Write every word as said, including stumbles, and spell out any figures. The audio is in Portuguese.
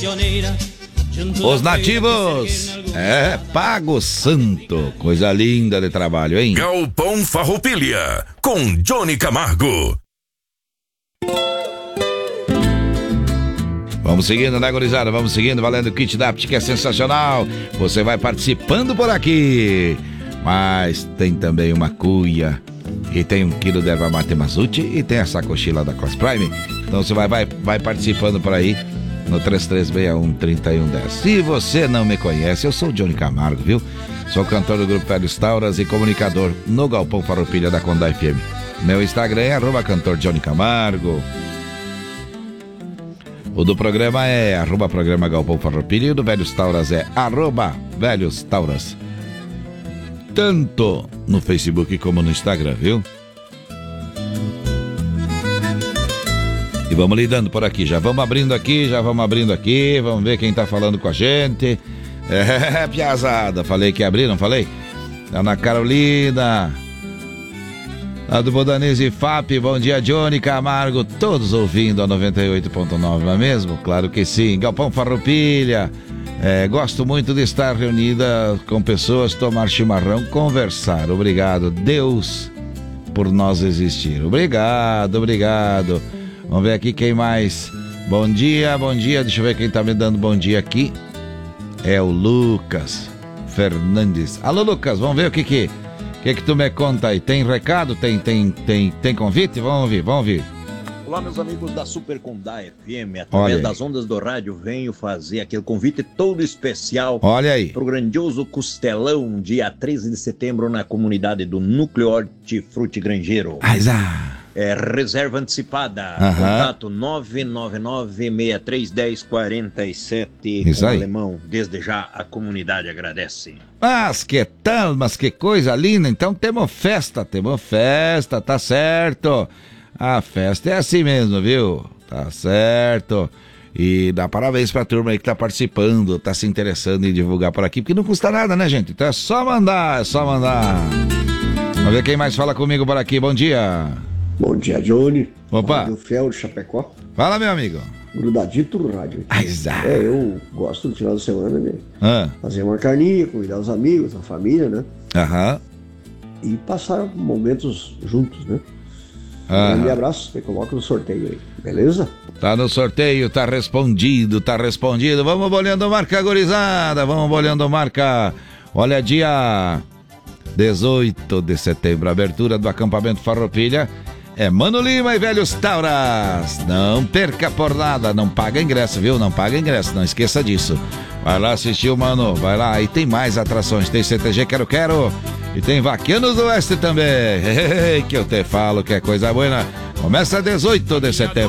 Os nativos, é Pago Santo, coisa linda de trabalho, hein? Galpão Farroupilha, com Johnny Camargo. Vamos seguindo, né, gurizada? Vamos seguindo, valendo o kit Dapt, que é sensacional. Você vai participando por aqui. Mas tem também uma cuia, e tem um quilo de erva mate Mazuti, e tem a sacochila da Cross Prime. Então você vai, vai, vai participando por aí no três três seis um, três um um zero. Se você não me conhece, eu sou o Johnny Camargo, viu? Sou cantor do Grupo Velhos Tauras e comunicador no Galpão Farroupilha da Condá F M. Meu Instagram é arroba cantor Johnny Camargo. O do programa é arroba programa Galpão Farroupilha, e o do Velhos Tauras é arroba Velhos Tauras. Tanto no Facebook como no Instagram, viu? E vamos lidando por aqui, já vamos abrindo aqui, já vamos abrindo aqui, vamos ver quem tá falando com a gente. É, piazada, falei que ia abrir, não falei? Ana Carolina, a do Bodanese F A P, bom dia Johnny Camargo, todos ouvindo a noventa e oito ponto nove, não é mesmo? Claro que sim. Galpão Farroupilha, é, gosto muito de estar reunida com pessoas, tomar chimarrão, conversar. Obrigado, Deus, por nós existir. Obrigado, obrigado. Vamos ver aqui quem mais. Bom dia, bom dia. Deixa eu ver quem tá me dando bom dia aqui. É o Lucas Fernandes. Alô, Lucas, vamos ver o que que, que, que tu me conta aí. Tem recado? Tem, tem, tem, tem convite? Vamos ouvir, vamos ouvir. Olá, meus amigos da Super Condá F M. Através das ondas do rádio, venho fazer aquele convite todo especial. Olha aí. Pro grandioso Costelão, dia treze de setembro, na comunidade do Núcleo Hortifruti Grangeiro. Aizá. É reserva antecipada. Aham. Contato nove nove nove, seis três um zero, quatro sete. Isso aí. Alemão. Desde já a comunidade agradece. Mas que tal, mas que coisa linda. Então temos festa, temos festa, tá certo. A festa é assim mesmo, viu? Tá certo. E dá parabéns pra turma aí que tá participando, tá se interessando em divulgar por aqui, porque não custa nada, né, gente? Então é só mandar, é só mandar. Vamos ver quem mais fala comigo por aqui. Bom dia. Bom dia, Johnny. Opa. Do Fel de Chapecó. Fala, meu amigo. Grudadito no rádio. Aizá. É, eu gosto no final de semana, né? Ah. Fazer uma carninha, convidar os amigos, a família, né? Aham. E passar momentos juntos, né? Um Aham. grande abraço, me coloca no sorteio aí, beleza? Tá no sorteio, tá respondido, tá respondido. Vamos bolhando marca, gurizada. Vamos bolhando marca. Olha, dia dezoito de setembro, abertura do acampamento Farroupilha. É Mano Lima e Velhos Tauras. Não perca por nada, não paga ingresso, viu? Não paga ingresso, não esqueça disso. Vai lá assistir o Mano, vai lá. E tem mais atrações, tem C T G Quero Quero e tem Vaquianos do Oeste também. Que eu te falo que é coisa boa. Começa dezoito de setembro.